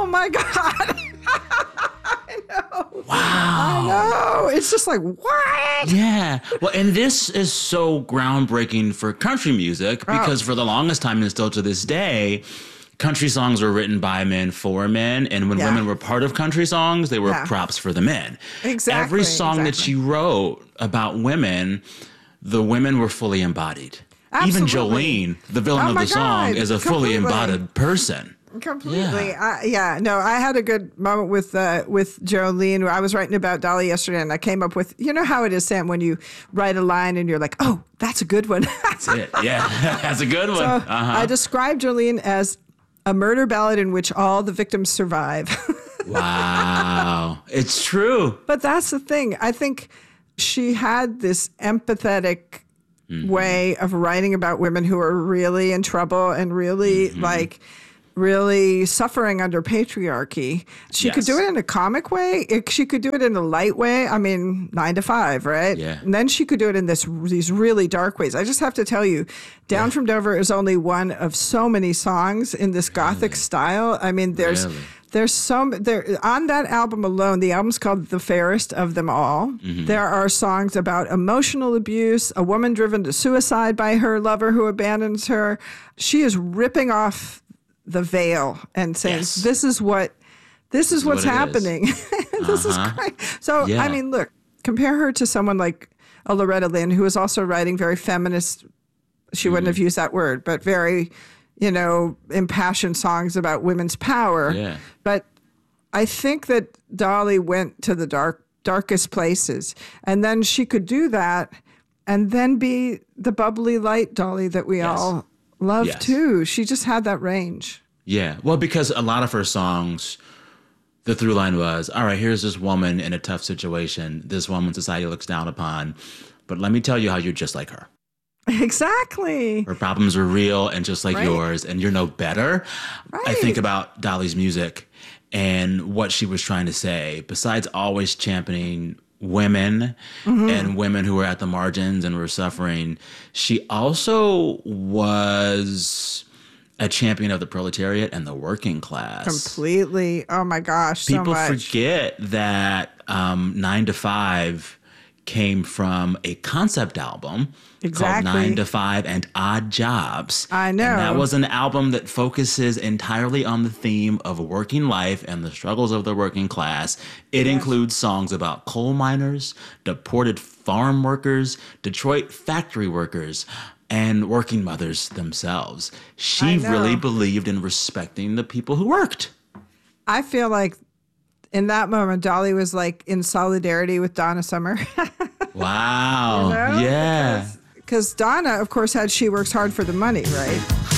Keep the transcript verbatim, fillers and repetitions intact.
my God. I know. Wow. I know. It's just like, what? Yeah. Well, and this is so groundbreaking for country music because oh. for the longest time and still to this day, country songs were written by men for men. And when yeah. women were part of country songs, they were yeah. props for the men. Exactly. Every song exactly. that she wrote about women, the women were fully embodied. Absolutely. Even Jolene, the villain oh of the God. song, is a Completely. fully embodied person. Completely. Yeah. I, yeah. No, I had a good moment with uh, with Jolene. I was writing about Dolly yesterday, and I came up with, you know how it is, Sam, when you write a line and you're like, oh, that's a good one. That's it. Yeah, that's a good one. So uh-huh. I described Jolene as a murder ballad in which all the victims survive. Wow. It's true. But that's the thing. I think she had this empathetic mm-hmm. way of writing about women who are really in trouble and really mm-hmm. like really suffering under patriarchy. She yes. could do it in a comic way. It, she could do it in a light way. I mean, nine to five, right? Yeah. And then she could do it in this these really dark ways. I just have to tell you, Down yeah. from Dover is only one of so many songs in this gothic really? style. I mean, there's really? there's some there on that album alone. The album's called The Fairest of Them All. Mm-hmm. There are songs about emotional abuse, a woman driven to suicide by her lover who abandons her. She is ripping off the veil and saying, yes. this is what, this is what's what happening. this uh-huh. is great. So, yeah. I mean, look, compare her to someone like a Loretta Lynn, who is also writing very feminist, she mm. wouldn't have used that word, but very, you know, impassioned songs about women's power. Yeah. But I think that Dolly went to the dark, darkest places. And then she could do that and then be the bubbly light Dolly that we yes. all love yes. too. She just had that range. Yeah. Well, because a lot of her songs, the through line was, all right, here's this woman in a tough situation. This woman society looks down upon. But let me tell you how you're just like her. Exactly. Her problems are real and just like right. yours, and you're no better. Right. I think about Dolly's music and what she was trying to say, besides always championing women mm-hmm. and women who were at the margins and were suffering. She also was a champion of the proletariat and the working class. Completely. Oh my gosh, so People much. forget that um, Nine to Five came from a concept album exactly. called Nine to Five and Odd Jobs. I know. And that was an album that focuses entirely on the theme of working life and the struggles of the working class. It yes. includes songs about coal miners, deported farm workers, Detroit factory workers, and working mothers themselves. She really believed in respecting the people who worked. I feel like in that moment, Dolly was like in solidarity with Donna Summer. Wow. You know? Yeah. Because Donna, of course, had She Works Hard for the Money, right?